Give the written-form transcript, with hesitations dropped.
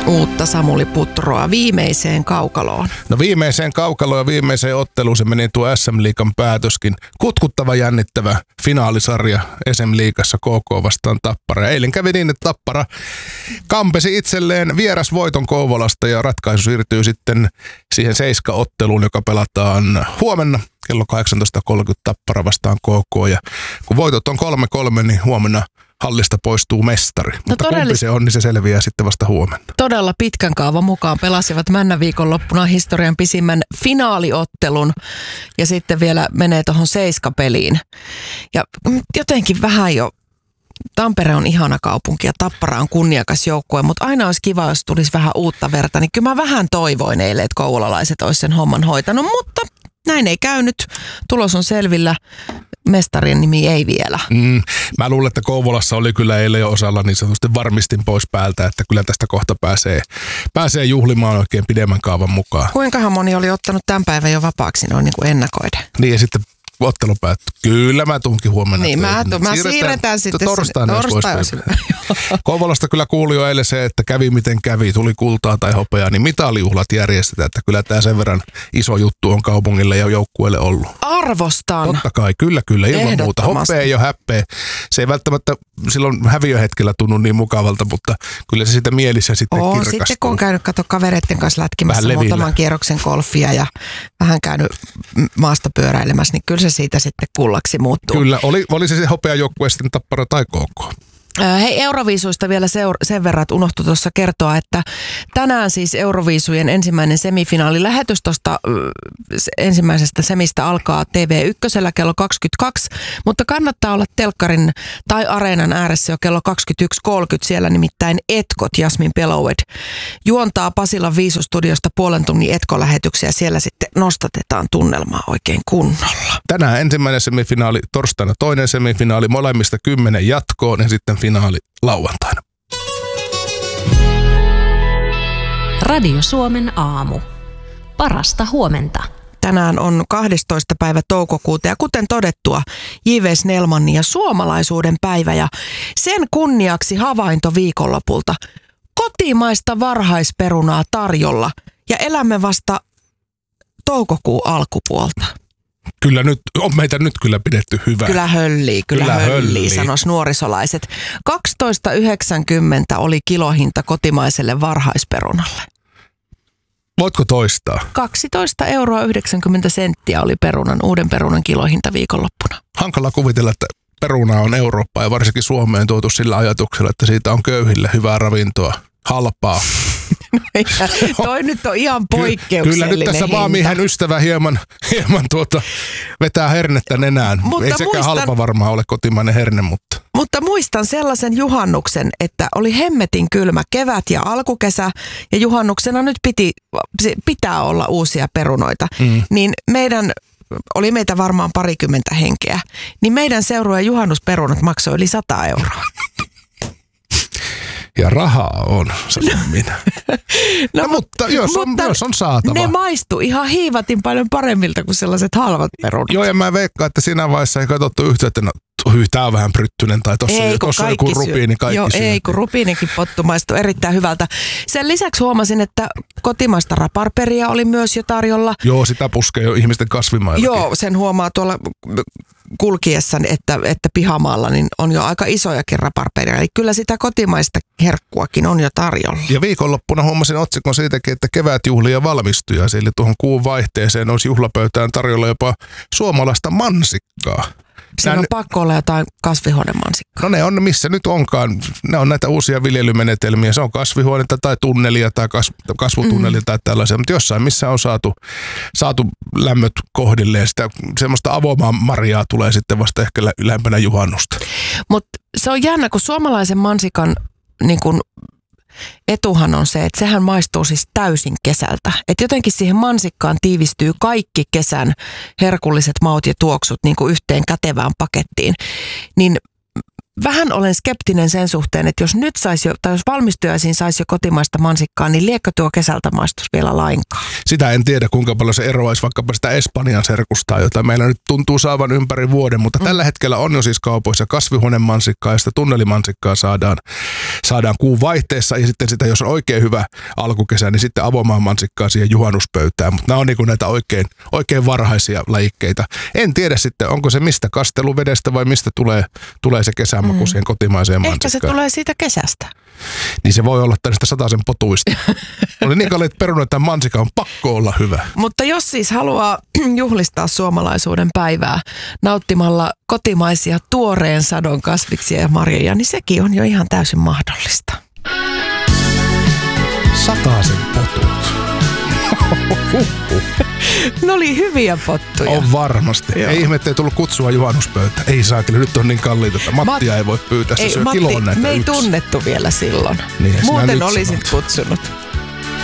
uutta Samuli Putroa viimeiseen kaukaloon? No viimeiseen kaukaloon ja viimeiseen otteluun se meni tuo SM-liigan päätöskin. Kutkuttava jännittävä finaalisarja SM-liigassa KK vastaan Tappara. Ja eilen kävi niin, että Tappara kampesi itselleen vierasvoiton Kouvolasta ja ratkaisu siirtyy sitten siihen 7-otteluun, joka pelataan huomenna kello 18.30 Tappara vastaan KK. Ja kun voitot on 3-3, niin huomenna hallista poistuu mestari. Mutta kumpi se on, niin se selviää sitten vasta huomenna. Todella pitkän kaavan mukaan pelasivat Männä viikonloppuna historian pisimmän finaaliottelun ja sitten vielä menee tuohon 7-peliin. Ja jotenkin vähän jo, Tampere on ihana kaupunki ja Tappara on kunniakas joukkue, mutta aina olisi kiva, jos tulisi vähän uutta verta. Niin kyllä mä vähän toivoin eilen, että kouvolalaiset olisi sen homman hoitanut, mutta näin ei käynyt. Tulos on selvillä. Mestarien nimi ei vielä. Mä luulen, että Kouvolassa oli kyllä eilen jo osalla niin sanotusti varmistin pois päältä, että kyllä tästä kohta pääsee juhlimaan oikein pidemmän kaavan mukaan. Kuinkahan moni oli ottanut tämän päivän jo vapaaksi noin niin kuin ennakoiden? Niin ja sitten ottelu päättyi. Kyllä mä tunkin huomenna. Niin mä siirretään sitten torstai. Kouvolasta kyllä kuuli jo eilen se, että kävi miten kävi, tuli kultaa tai hopeaa, niin mitalijuhlat järjestetään, että kyllä tämä sen verran iso juttu on kaupungille ja joukkueelle ollut. Arvostan. Totta kai, kyllä, ilman muuta. Hoppea ei ole häppeä. Se ei välttämättä silloin häviöhetkellä tunnu niin mukavalta, mutta kyllä se sitä mielissä sitten kirkastuu. Sitten kun on käynyt kavereiden kanssa lätkimässä muutaman kierroksen golfia ja vähän käynyt maastopyöräilemässä, niin kyllä se siitä sitten kullaksi muuttuu. Kyllä, oli se hopeajoukkue sitten Tappara tai KK. Hei, Euroviisuista vielä sen verran, että unohtui tuossa kertoa, että tänään siis Euroviisujen ensimmäinen semifinaali lähetys tuosta ensimmäisestä semistä alkaa TV1 kello 22, mutta kannattaa olla telkkarin tai areenan ääressä jo kello 21.30. Siellä nimittäin Etkot, Jasmin Beloved, juontaa Pasilan Viisustudiosta puolen tunnin Etko-lähetyksiä. Siellä sitten nostatetaan tunnelmaa oikein kunnolla. Tänään ensimmäinen semifinaali, torstaina toinen semifinaali, molemmista 10 jatkoon ja sitten finaali lauantaina. Radio Suomen aamu. Parasta huomenta. Tänään on 12. päivä toukokuuta ja kuten todettua, J.V. Snellmanin ja suomalaisuuden päivä ja sen kunniaksi havainto viikonlopulta. Kotimaista varhaisperunaa tarjolla ja elämme vasta toukokuun alkupuolta. Kyllä nyt, on meitä nyt kyllä pidetty hyvää. Kyllä höllii, sanois nuorisolaiset. 12,90 oli kilohinta kotimaiselle varhaisperunalle. Voitko toistaa? 12,90 € oli uuden perunan kilohinta viikonloppuna. Hankala kuvitella, että peruna on Eurooppaan ja varsinkin Suomeen tuotu sillä ajatuksella, että siitä on köyhille hyvää ravintoa, halpaa. Toi nyt on ihan poikkeuksellinen Kyllä nyt tässä maamiehen ystävä hieman vetää hernettä nenään. Ei sekään halpa varmaan ole kotimainen herne, mutta... Mutta muistan sellaisen juhannuksen, että oli hemmetin kylmä kevät ja alkukesä ja juhannuksena nyt pitää olla uusia perunoita. Niin oli meitä varmaan 20 henkeä, niin meidän seurueen juhannusperunat maksoi yli 100 €. Ja rahaa on, sanon minä. Mutta jos on saatava. Ne maistu ihan hiivatin paljon paremmilta kuin sellaiset halvat perunat. Joo, ja mä veikkaan, että siinä vaiheessa ei katsottu yhtä, että tää on vähän pryttynen tai tossa on joku rubiini, kaikki syö. Ei, kun rubiinikin pottu maistuu erittäin hyvältä. Sen lisäksi huomasin, että kotimaista raparperia oli myös jo tarjolla. Joo, sitä puskee jo ihmisten kasvimaillakin. Joo, sen huomaa tuolla kulkiessa, että pihamaalla niin on jo aika isojakin raparperia. Eli kyllä sitä kotimaista herkkuakin on jo tarjolla. Ja viikonloppuna huomasin otsikon siitäkin, että kevätjuhlia valmistui. Eli tuohon kuun vaihteeseen olisi juhlapöytään tarjolla jopa suomalaista mansikkaa. Siinä on pakko olla jotain kasvihuonemansikkaa. No ne on, missä nyt onkaan. Ne on näitä uusia viljelymenetelmiä. Se on kasvihuonetta tai tunnelia tai kasvutunnelia tai tällaisia. Mutta jossain missä on saatu lämmöt kohdilleen. Sitä semmoista avomaan marjaa tulee sitten vasta ehkä lähempänä juhannusta. Mutta se on jännä, kun suomalaisen mansikan niin kun etuhan on se, että sehän maistuu siis täysin kesältä. Että jotenkin siihen mansikkaan tiivistyy kaikki kesän herkulliset maut ja tuoksut niin kuin yhteen kätevään pakettiin. Niin vähän olen skeptinen sen suhteen, että jos nyt saisi jo, tai jos valmistujaisiin saisi jo kotimaista mansikkaa, niin liekö tuo kesältä maistus vielä lainkaan? Sitä en tiedä, kuinka paljon se eroaisi vaikkapa sitä Espanjan serkustaa, jota meillä nyt tuntuu saavan ympäri vuoden, mutta tällä hetkellä on jo siis kaupoissa kasvihuonemansikkaa ja sitä tunnelimansikkaa saadaan kuun vaihteessa ja sitten sitä, jos on oikein hyvä alkukesä, niin sitten avomaan mansikkaa siihen juhannuspöytään, mutta nämä on niin kuin näitä oikein varhaisia lajikkeita. En tiedä sitten, onko se mistä kasteluvedestä vai mistä tulee se kesämaku siihen kotimaiseen mansikkaan. Ehkä se tulee siitä kesästä. Niin se voi olla tästä 100 potuista. Oli niin kalliit perunat, että mansikka on pakko olla hyvä. Mutta jos siis haluaa juhlistaa suomalaisuuden päivää nauttimalla kotimaisia tuoreen sadon kasviksia ja marjoja, niin sekin on jo ihan täysin mahdollista. 100 potut. Ne oli hyviä pottuja. On varmasti. Joo. Ei ihme, ettei tullut kutsua juhannuspöytään. Ei saakeli, nyt on niin kalliita, että Mattia ei voi pyytää. Se syö kiloon näitä me ei yksi. tunnettu vielä silloin. Niin, muuten olisit kutsunut.